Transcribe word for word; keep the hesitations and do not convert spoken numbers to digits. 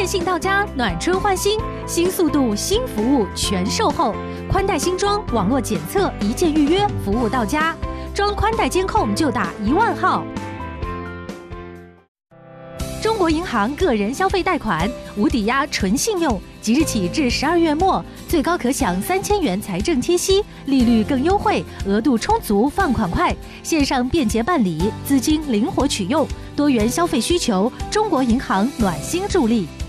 电信到家，暖春换新，新速度、新服务全售后，宽带新装，网络检测，一键预约，服务到家。装宽带监控就打一万号。中国银行个人消费贷款无抵押纯信用，即日起至十二月末，最高可享三千元财政贴息，利率更优惠，额度充足，放款快，线上便捷办理，资金灵活取用，多元消费需求，中国银行暖心助力。